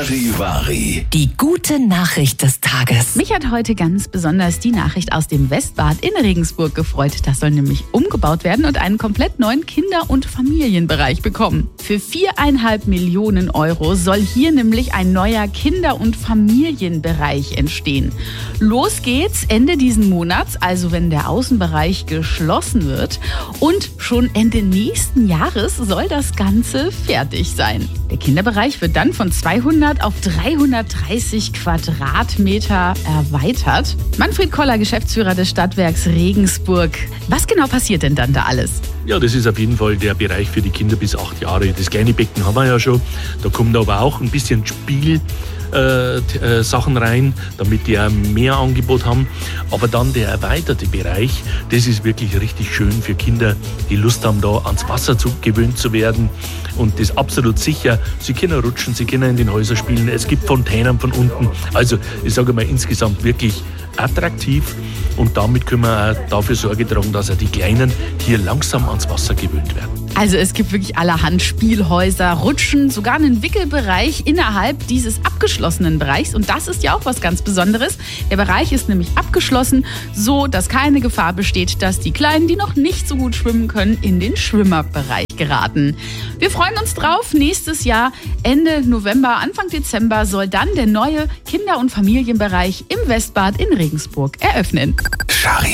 Charivari. Die gute Nachricht des Tages. Mich hat heute ganz besonders die Nachricht aus dem Westbad in Regensburg gefreut. Das soll nämlich umgebaut werden und einen komplett neuen Kinder- und Familienbereich bekommen. Für 4,5 Millionen Euro soll hier nämlich ein neuer Kinder- und Familienbereich entstehen. Los geht's Ende diesen Monats, also wenn der Außenbereich geschlossen wird. Und schon Ende nächsten Jahres soll das Ganze fertig sein. Der Kinderbereich wird dann von 200 auf 330 Quadratmeter erweitert. Manfred Koller, Geschäftsführer des Stadtwerks Regensburg. Was genau passiert denn dann da alles? Ja, das ist auf jeden Fall der Bereich für die Kinder bis 8 Jahre. Das kleine Becken haben wir ja schon. Da kommt aber auch ein bisschen Spielsachen rein, damit die auch mehr Angebot haben. Aber dann der erweiterte Bereich, das ist wirklich richtig schön für Kinder, die Lust haben, da ans Wasser gewöhnt zu werden. Und das absolut sicher. Sie können rutschen, sie können in den Häusern spielen. Es gibt Fontänen von unten. Also ich sage mal insgesamt wirklich attraktiv. Und damit können wir auch dafür Sorge tragen, dass auch die Kleinen hier langsam ans Wasser gewöhnt werden. Also es gibt wirklich allerhand Spielhäuser, Rutschen, sogar einen Wickelbereich innerhalb dieses abgeschlossenen Bereichs. Und das ist ja auch was ganz Besonderes. Der Bereich ist nämlich abgeschlossen, so dass keine Gefahr besteht, dass die Kleinen, die noch nicht so gut schwimmen können, in den Schwimmerbereich geraten. Wir freuen uns drauf. Nächstes Jahr, Ende November, Anfang Dezember, soll dann der neue Kinder- und Familienbereich im Westbad in Regensburg eröffnen.